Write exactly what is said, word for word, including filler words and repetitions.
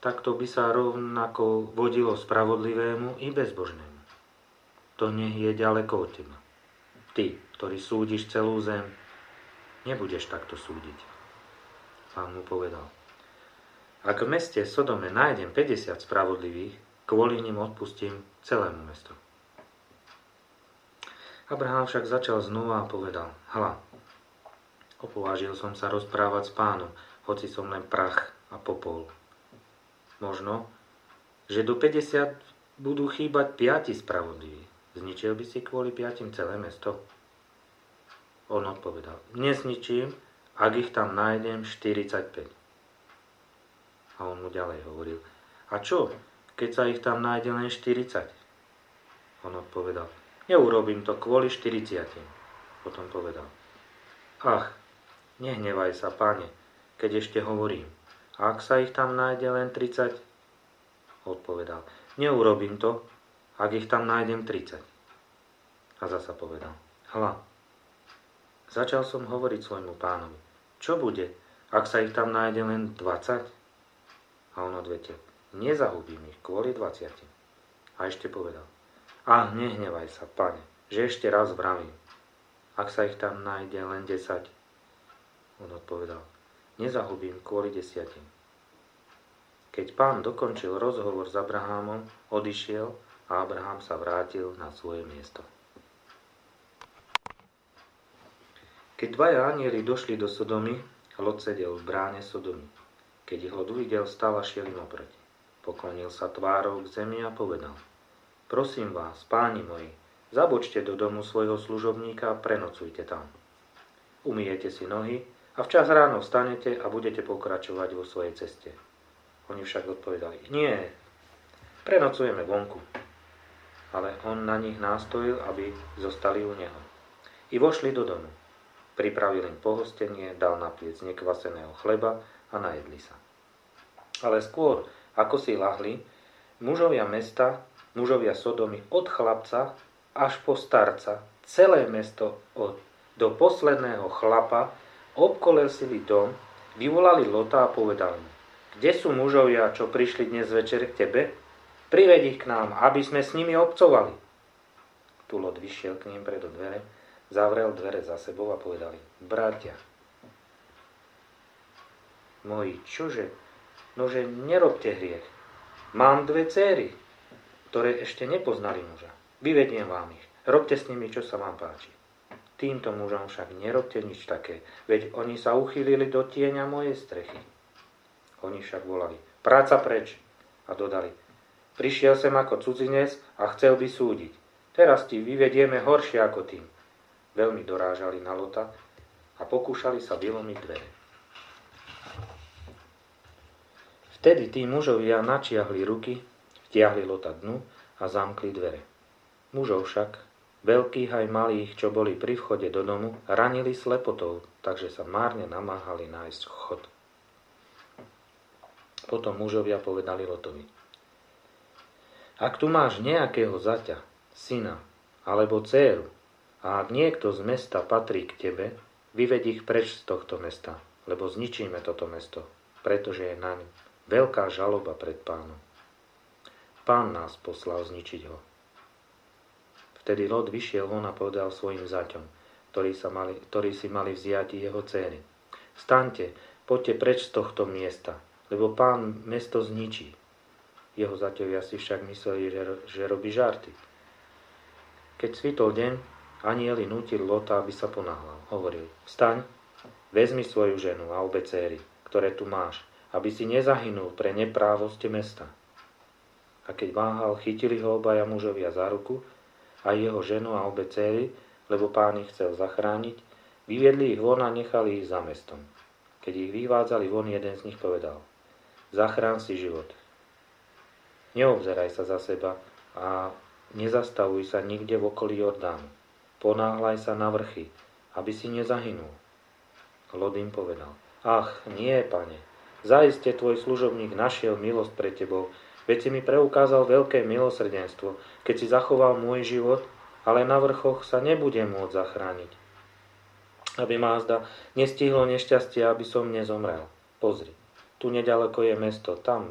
takto by sa rovnako vodilo spravodlivému i bezbožnému. To nech je ďaleko od teba. Ty, ktorý súdiš celú zem, nebudeš takto súdiť. Pán mu povedal: Ak v meste Sodome nájdem päťdesiat spravodlivých, kvôli nim odpustím celému mestu. Abraham však začal znova a povedal: Hľa, opovážil som sa rozprávať s Pánom, hoci som len prach a popol. Možno, že do päťdesiat budú chýbať piati spravodliví. Zničil by si kvôli piatim celé mesto? On odpovedal: Nesničím, ak ich tam nájdem štyridsaťpäť. A on mu ďalej hovoril: A čo, keď sa ich tam nájde len štyridsať? On odpovedal: Neurobím to kvôli štyridsiatim. Potom povedal: Ach, nehnevaj sa, Pane, keď ešte hovorím. A ak sa ich tam nájde len tridsať? Odpovedal: Neurobím to, ak ich tam nájdem tridsať. A zasa povedal: Hľa, začal som hovoriť svojmu pánovi: Čo bude, ak sa ich tam nájde len dvadsať? A on odvetil: Nezahubím ich kvôli dvadsiatim. A ešte povedal: Ach, nehnevaj sa, Pane, že ešte raz vravím. Ak sa ich tam nájde len desať? On odpovedal: Nezahubím kvôli desiatim. Keď Pán dokončil rozhovor s Abrahámom, odišiel a Abraham sa vrátil na svoje miesto. Keď dvaja anjeli došli do Sodomy, Lot sedel v bráne Sodomy. Keď ich Lot uvidel, stal a šiel im oproti. Poklonil sa tvárou k zemi a povedal: Prosím vás, páni moji, zabočte do domu svojho služobníka a prenocujte tam. Umyjete si nohy a včas ráno vstanete a budete pokračovať vo svojej ceste. Oni však odpovedali: Nie, prenocujeme vonku. Ale on na nich nástojil, aby zostali u neho. I vošli do domu. Pripravil im pohostenie, dal na pliec nekvaseného chleba a najedli sa. Ale skôr, ako si lahli, mužovia mesta, mužovia Sodomy od chlapca až po starca, celé mesto od, do posledného chlapa obkolesili dom, vyvolali Lota a povedali mu: Kde sú mužovia, čo prišli dnes večer k tebe? Priveď ich k nám, aby sme s nimi obcovali. Tu Lot vyšiel k ním pred dvere, zavrel dvere za sebou a povedali: Bratia moji, čože? Nože nerobte hriech. Mám dve céry, ktoré ešte nepoznali muža. Vyvediem vám ich. Robte s nimi, čo sa vám páči. Týmto mužom však nerobte nič také, veď oni sa uchýlili do tieňa mojej strechy. Oni však volali: Práca preč. A dodali: Prišiel sem ako cudzinec a chcel by súdiť. Teraz ti vyvedieme horšie ako tým. Veľmi dorážali na Lota a pokúšali sa vylomiť dvere. Vtedy tí mužovia načiahli ruky, vtiahli Lota dnu a zamkli dvere. Mužov však, veľkých aj malých, čo boli pri vchode do domu, ranili slepotou, takže sa márne namáhali nájsť chod. Potom mužovia povedali Lotovi: Ak tu máš nejakého zaťa, syna alebo dcéru, a ak niekto z mesta patrí k tebe, vyveď ich preč z tohto mesta, lebo zničíme toto mesto, pretože je naň veľká žaloba pred Pánom. Pán nás poslal zničiť ho. Vtedy Lot vyšiel von a povedal svojim zaťom, ktorí, sa mali, ktorí si mali vziať jeho céry: Vstaňte, poďte preč z tohto miesta, lebo Pán mesto zničí. Jeho zaťovia si však mysleli, že, že robí žarty. Keď svitol deň, anjeli nútil Lota, aby sa ponáhľal. Hovoril: Vstaň, vezmi svoju ženu a obe céry, ktoré tu máš, aby si nezahynul pre neprávosť mesta. A keď váhal, chytili ho obaja mužovia za ruku, a jeho ženu a obe céry, lebo Pán ich chcel zachrániť, vyviedli ich von a nechali ich za mestom. Keď ich vyvádzali von, jeden z nich povedal: Zachrán si život. Neobzeraj sa za seba a nezastavuj sa nikde v okolí Jordánu. Ponáhľaj sa na vrchy, aby si nezahynul. Lot im povedal: Ach, nie, Pane, zaiste tvoj služobník našiel milosť pre tebou, veď si mi preukázal veľké milosrdenstvo, keď si zachoval môj život, ale na vrchoch sa nebudem môcť zachrániť. Aby ma azda nestihlo nešťastie, aby som nezomrel. Pozri, tu neďaleko je mesto, tam